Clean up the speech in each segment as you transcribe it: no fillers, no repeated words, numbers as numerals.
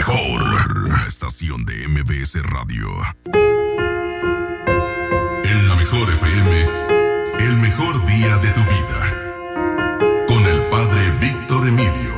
mejor estación de MBS Radio. En la mejor FM, el mejor día de tu vida. Con el Padre Víctor Emilio.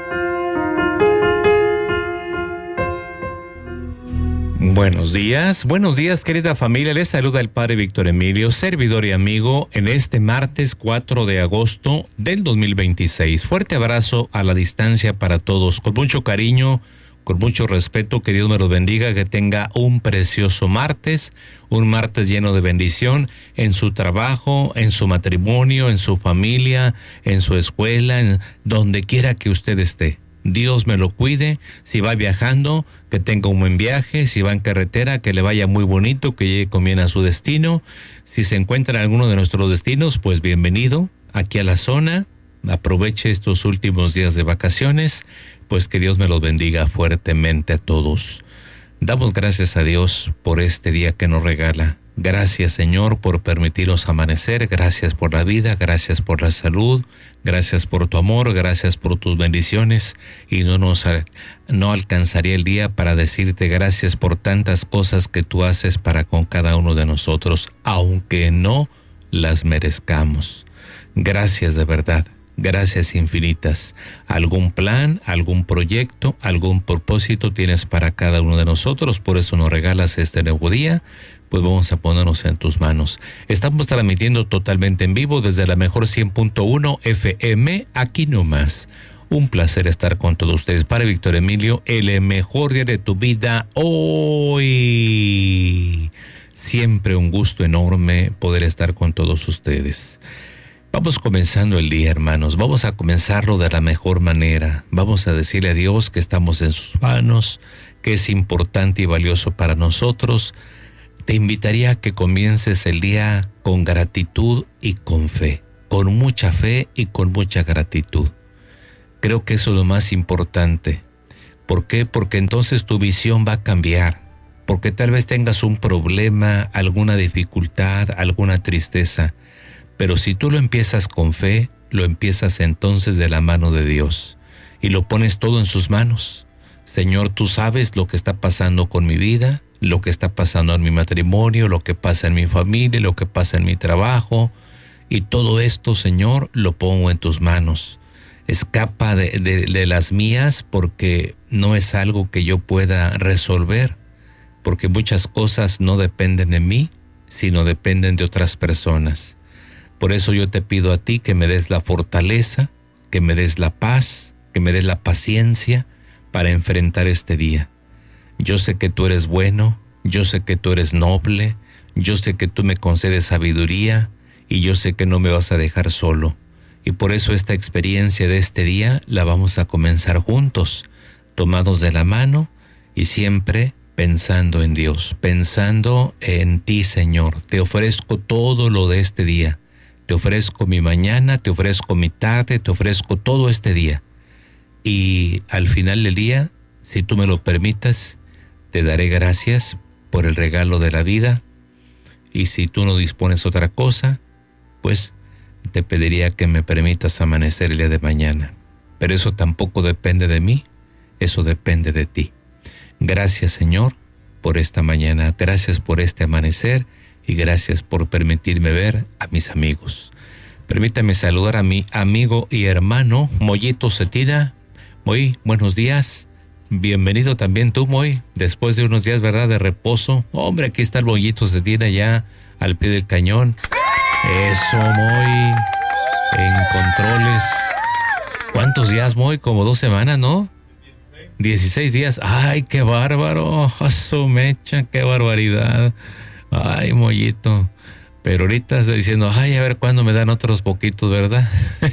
Buenos días querida familia, les saluda el Padre Víctor Emilio, servidor y amigo en este martes 4 de agosto del 2026. Fuerte abrazo a la distancia para todos, con mucho cariño, con mucho respeto, que Dios me los bendiga, que tenga un precioso martes, un martes lleno de bendición en su trabajo, en su matrimonio, en su familia, en su escuela, en donde quiera que usted esté. Dios me lo cuide, si va viajando, que tenga un buen viaje, si va en carretera, que le vaya muy bonito, que llegue con bien a su destino. Si se encuentra en alguno de nuestros destinos, pues bienvenido aquí a la zona, aproveche estos últimos días de vacaciones, pues que Dios me los bendiga fuertemente a todos. Damos gracias a Dios por este día que nos regala. Gracias, Señor, por permitirnos amanecer. Gracias por la vida, gracias por la salud, gracias por tu amor, gracias por tus bendiciones. Y no alcanzaría el día para decirte gracias por tantas cosas que tú haces para con cada uno de nosotros, aunque no las merezcamos. Gracias de verdad. Gracias infinitas. Algún plan, algún proyecto, algún propósito tienes para cada uno de nosotros, por eso nos regalas este nuevo día, pues vamos a ponernos en tus manos. Estamos transmitiendo totalmente en vivo desde la mejor 100.1 FM, aquí nomás. Un placer estar con todos ustedes. Padre Víctor Emilio, el mejor día de tu vida hoy. Siempre un gusto enorme poder estar con todos ustedes. Vamos comenzando el día, hermanos. Vamos a comenzarlo de la mejor manera. Vamos a decirle a Dios que estamos en sus manos, que es importante y valioso para nosotros. Te invitaría a que comiences el día con gratitud y con fe. Con mucha fe y con mucha gratitud. Creo que eso es lo más importante. ¿Por qué? Porque entonces tu visión va a cambiar. Porque tal vez tengas un problema, alguna dificultad, alguna tristeza. Pero si tú lo empiezas con fe, lo empiezas entonces de la mano de Dios y lo pones todo en sus manos. Señor, tú sabes lo que está pasando con mi vida, lo que está pasando en mi matrimonio, lo que pasa en mi familia, lo que pasa en mi trabajo, y todo esto, Señor, lo pongo en tus manos. Escapa de las mías, porque no es algo que yo pueda resolver, porque muchas cosas no dependen de mí, sino dependen de otras personas. Por eso yo te pido a ti que me des la fortaleza, que me des la paz, que me des la paciencia para enfrentar este día. Yo sé que tú eres bueno, yo sé que tú eres noble, yo sé que tú me concedes sabiduría y yo sé que no me vas a dejar solo. Y por eso esta experiencia de este día la vamos a comenzar juntos, tomados de la mano y siempre pensando en Dios, pensando en ti, Señor. Te ofrezco todo lo de este día. Te ofrezco mi mañana, te ofrezco mi tarde, te ofrezco todo este día. Y al final del día, si tú me lo permitas, te daré gracias por el regalo de la vida. Y si tú no dispones otra cosa, pues te pediría que me permitas amanecer el día de mañana. Pero eso tampoco depende de mí, eso depende de ti. Gracias, Señor, por esta mañana. Gracias por este amanecer. Y gracias por permitirme ver a mis amigos. Permítame saludar a mi amigo y hermano Moyito Cetina. Moy, buenos días. Bienvenido también tú, Moy, después de unos días, ¿verdad?, de reposo. Hombre, aquí está el Moyito Cetina ya al pie del cañón. Eso, Moy, en controles. ¿Cuántos días, Moy? Como 2 semanas, ¿no? 16 días. ¡Ay, qué bárbaro! ¡A su mecha, qué barbaridad! Ay, Mollito, pero ahorita está diciendo, ay, a ver cuándo me dan otros poquitos, ¿verdad?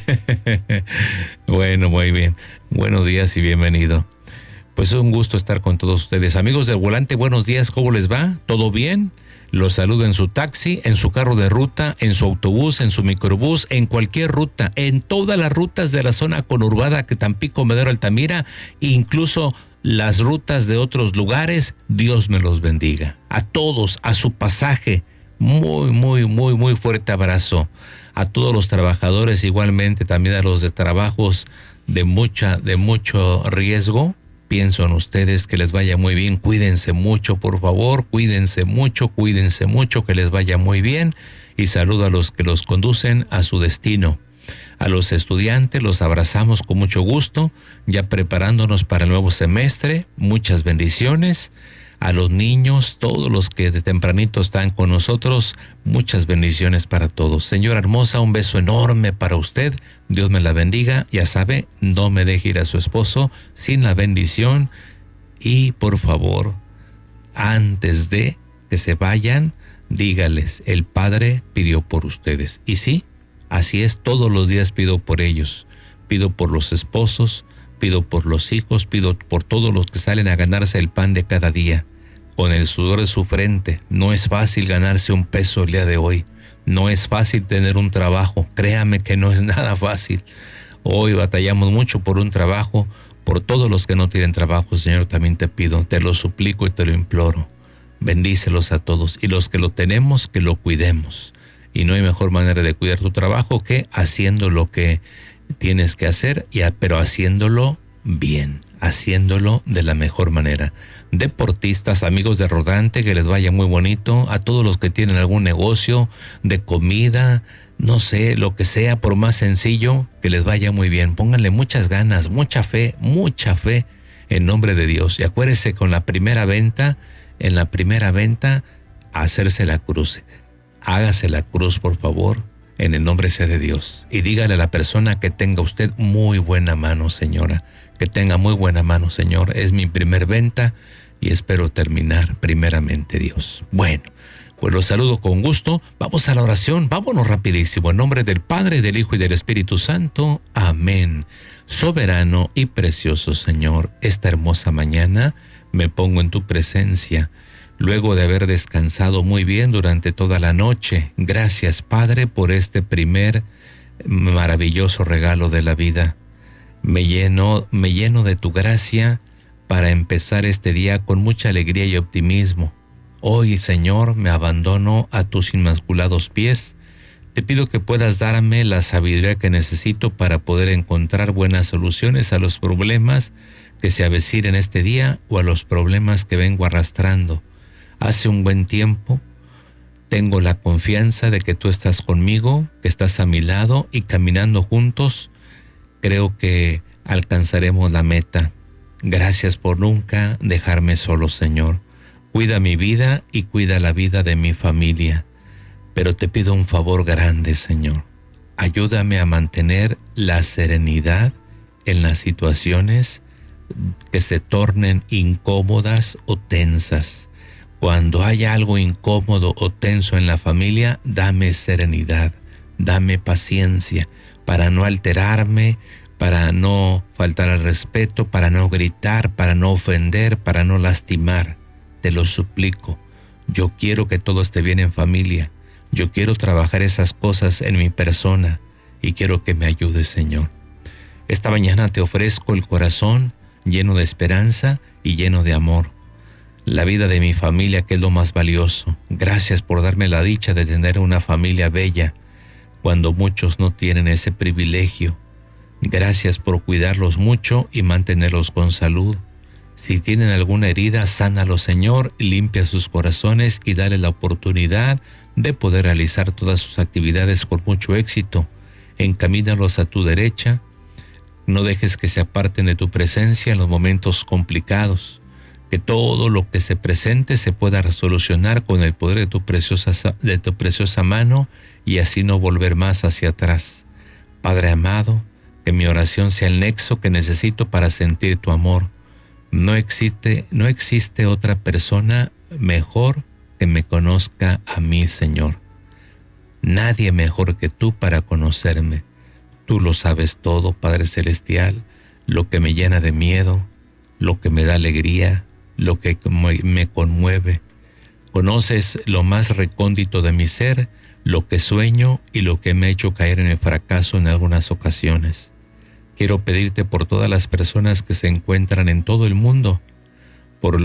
Bueno, muy bien. Buenos días y bienvenido. Pues es un gusto estar con todos ustedes. Amigos del volante, buenos días, ¿cómo les va? ¿Todo bien? Los saludo en su taxi, en su carro de ruta, en su autobús, en su microbús, en cualquier ruta, en todas las rutas de la zona conurbada que Tampico, Madero, Altamira, incluso las rutas de otros lugares. Dios me los bendiga. A todos, a su pasaje, muy fuerte abrazo. A todos los trabajadores, igualmente también a los de trabajos de mucho riesgo, pienso en ustedes, que les vaya muy bien, cuídense mucho, por favor, cuídense mucho, que les vaya muy bien, y saludo a los que los conducen a su destino. A los estudiantes los abrazamos con mucho gusto, ya preparándonos para el nuevo semestre, muchas bendiciones. A los niños, todos los que de tempranito están con nosotros, muchas bendiciones para todos. Señora hermosa, un beso enorme para usted, Dios me la bendiga, ya sabe, no me deje ir a su esposo sin la bendición, y por favor, antes de que se vayan, dígales, el Padre pidió por ustedes. Y sí, así es, todos los días pido por ellos, pido por los esposos, pido por los hijos, pido por todos los que salen a ganarse el pan de cada día, con el sudor de su frente. No es fácil ganarse un peso el día de hoy, no es fácil tener un trabajo, créame que no es nada fácil. Hoy batallamos mucho por un trabajo, por todos los que no tienen trabajo, Señor, también te pido, te lo suplico y te lo imploro, bendícelos a todos, y los que lo tenemos, que lo cuidemos. Y no hay mejor manera de cuidar tu trabajo que haciendo lo que tienes que hacer, pero haciéndolo bien, haciéndolo de la mejor manera. Deportistas, amigos de Rodante, que les vaya muy bonito. A todos los que tienen algún negocio de comida, no sé, lo que sea, por más sencillo, que les vaya muy bien. Pónganle muchas ganas, mucha fe en nombre de Dios. Y acuérdense, con la primera venta, en la primera venta, hacerse la cruz. Hágase la cruz, por favor, en el nombre sea de Dios. Y dígale a la persona que tenga usted muy buena mano, señora. Que tenga muy buena mano, Señor. Es mi primer venta y espero terminar primeramente, Dios. Bueno, pues los saludo con gusto. Vamos a la oración. Vámonos rapidísimo. En nombre del Padre, del Hijo y del Espíritu Santo. Amén. Soberano y precioso Señor, esta hermosa mañana me pongo en tu presencia. Luego de haber descansado muy bien durante toda la noche, gracias, Padre, por este primer maravilloso regalo de la vida. Me lleno de tu gracia para empezar este día con mucha alegría y optimismo. Hoy, Señor, me abandono a tus inmaculados pies. Te pido que puedas darme la sabiduría que necesito para poder encontrar buenas soluciones a los problemas que se avecinen este día o a los problemas que vengo arrastrando. Hace un buen tiempo tengo la confianza de que tú estás conmigo, que estás a mi lado, y caminando juntos creo que alcanzaremos la meta. Gracias por nunca dejarme solo, Señor. Cuida mi vida y cuida la vida de mi familia. Pero te pido un favor grande, Señor. Ayúdame a mantener la serenidad en las situaciones que se tornen incómodas o tensas. Cuando haya algo incómodo o tenso en la familia, dame serenidad, dame paciencia para no alterarme, para no faltar al respeto, para no gritar, para no ofender, para no lastimar. Te lo suplico. Yo quiero que todo esté bien en familia. Yo quiero trabajar esas cosas en mi persona y quiero que me ayudes, Señor. Esta mañana te ofrezco el corazón lleno de esperanza y lleno de amor. La vida de mi familia, que es lo más valioso. Gracias por darme la dicha de tener una familia bella, cuando muchos no tienen ese privilegio. Gracias por cuidarlos mucho y mantenerlos con salud. Si tienen alguna herida, sánalos, Señor, limpia sus corazones y dale la oportunidad de poder realizar todas sus actividades con mucho éxito. Encamínalos a tu derecha. No dejes que se aparten de tu presencia en los momentos complicados. Que todo lo que se presente se pueda resolucionar con el poder de tu preciosa mano y así no volver más hacia atrás. Padre amado, que mi oración sea el nexo que necesito para sentir tu amor. No existe otra persona mejor que me conozca a mí, Señor. Nadie mejor que tú para conocerme. Tú lo sabes todo, Padre Celestial, lo que me llena de miedo, lo que me da alegría, lo que me conmueve. Conoces lo más recóndito de mi ser, lo que sueño y lo que me ha hecho caer en el fracaso en algunas ocasiones. Quiero pedirte por todas las personas que se encuentran en todo el mundo, por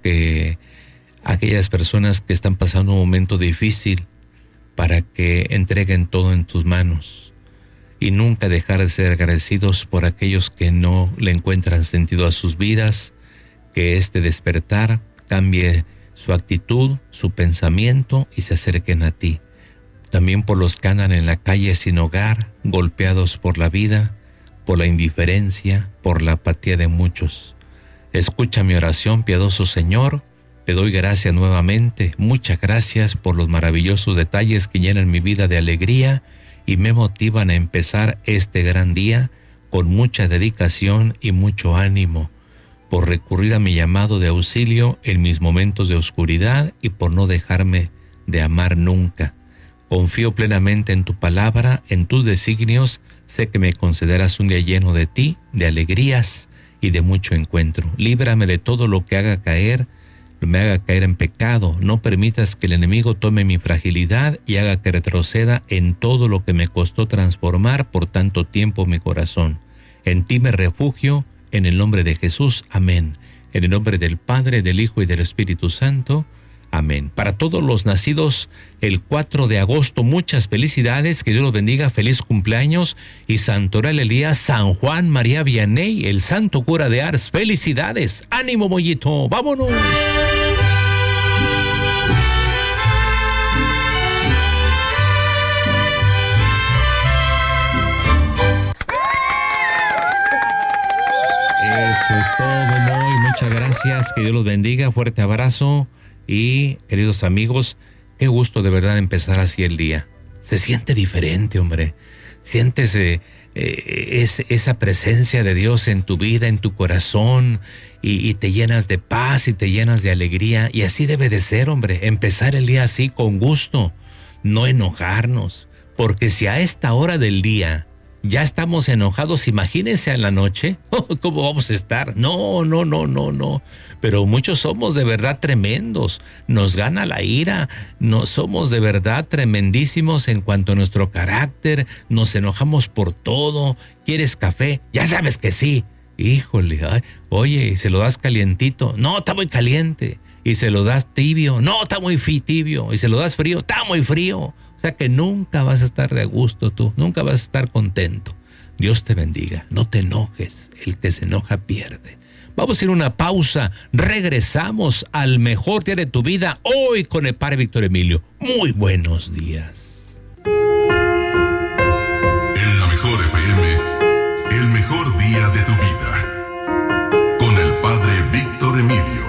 aquellas personas que están pasando un momento difícil, para que entreguen todo en tus manos y nunca dejar de ser agradecidos por aquellos que no le encuentran sentido a sus vidas que este despertar cambie su actitud, su pensamiento y se acerquen a ti. También por los que andan en la calle sin hogar, golpeados por la vida, por la indiferencia, por la apatía de muchos. Escucha mi oración, piadoso Señor. Te doy gracias nuevamente. Muchas gracias por los maravillosos detalles que llenan mi vida de alegría y me motivan a empezar este gran día con mucha dedicación y mucho ánimo, por recurrir a mi llamado de auxilio en mis momentos de oscuridad y por no dejarme de amar nunca. Confío plenamente en tu palabra, en tus designios. Sé que me concederás un día lleno de ti, de alegrías y de mucho encuentro. Líbrame de todo lo que me haga caer en pecado. No permitas que el enemigo tome mi fragilidad y haga que retroceda en todo lo que me costó transformar por tanto tiempo mi corazón. En ti me refugio, en el nombre de Jesús. Amén. En el nombre del Padre, del Hijo y del Espíritu Santo. Amén. Para todos los nacidos el 4 de agosto, muchas felicidades, que Dios los bendiga, feliz cumpleaños. Y Santoral Elías, San Juan María Vianney, el santo cura de Ars, felicidades. ¡Ánimo, Mollito! ¡Vámonos! Eso es todo, Moy. Muchas gracias, que Dios los bendiga, fuerte abrazo. Y, queridos amigos, qué gusto de verdad empezar así el día. Se siente diferente, hombre. Sientes esa presencia de Dios en tu vida, en tu corazón, y te llenas de paz y te llenas de alegría. Y así debe de ser, hombre. Empezar el día así con gusto, no enojarnos. Porque si a esta hora del día ya estamos enojados, imagínense en la noche, ¿cómo vamos a estar? No. Pero muchos somos de verdad tremendos, nos gana la ira, no somos de verdad tremendísimos en cuanto a nuestro carácter, nos enojamos por todo. ¿Quieres café? Ya sabes que sí. Híjole, oye, ¿y se lo das calientito? No, está muy caliente. ¿Y se lo das tibio? No, está muy tibio. ¿Y se lo das frío? Está muy frío. O sea que nunca vas a estar de gusto tú, nunca vas a estar contento. Dios te bendiga, no te enojes, el que se enoja pierde. Vamos a ir a una pausa, regresamos al mejor día de tu vida, hoy con el Padre Víctor Emilio. Muy buenos días. En la mejor FM, el mejor día de tu vida, con el Padre Víctor Emilio.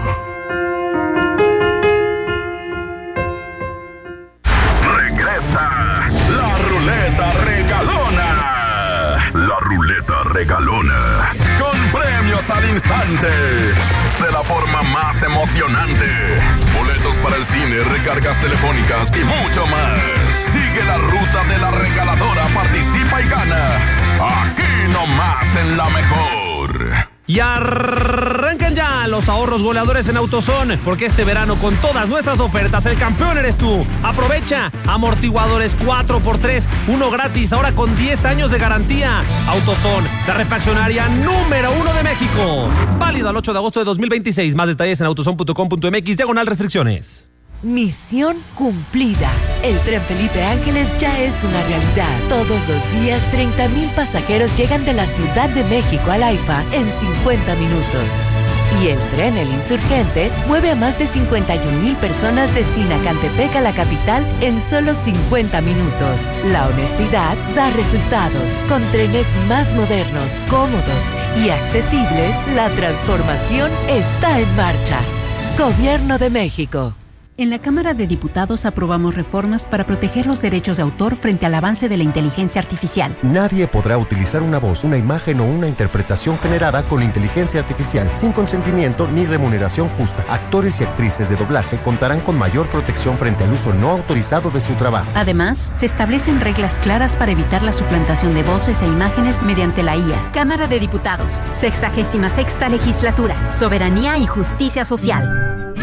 La ruleta regalona. La ruleta regalona. Con premios al instante. De la forma más emocionante. Boletos para el cine, recargas telefónicas y mucho más. Sigue la ruta de la regaladora, participa y gana. Aquí nomás en La Mejor. Y arranquen ya los ahorros goleadores en AutoZone, porque este verano con todas nuestras ofertas el campeón eres tú. Aprovecha amortiguadores 4x3, uno gratis, ahora con 10 años de garantía. AutoZone, la refaccionaria número 1 de México. Válido al 8 de agosto de 2026. Más detalles en autozone.com.mx/restricciones. Misión cumplida. El tren Felipe Ángeles ya es una realidad. Todos los días 30,000 pasajeros llegan de la Ciudad de México al AIFA en 50 minutos. Y el tren El Insurgente mueve a más de 51,000 personas de Sinacantepec a la capital en solo 50 minutos. La honestidad da resultados. Con trenes más modernos, cómodos y accesibles, la transformación está en marcha. Gobierno de México. En la Cámara de Diputados aprobamos reformas para proteger los derechos de autor frente al avance de la inteligencia artificial. Nadie podrá utilizar una voz, una imagen o una interpretación generada con inteligencia artificial sin consentimiento ni remuneración justa. Actores y actrices de doblaje contarán con mayor protección frente al uso no autorizado de su trabajo. Además, se establecen reglas claras para evitar la suplantación de voces e imágenes mediante la IA. Cámara de Diputados, 66ª Legislatura, Soberanía y Justicia Social.